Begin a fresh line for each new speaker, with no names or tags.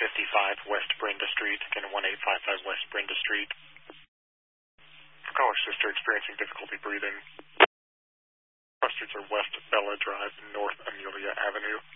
1855 West Brenda Street. Again, 1855 West Brenda Street. For caller sister experiencing difficulty breathing. Cross streets are West Bella Drive and North Amelia Avenue.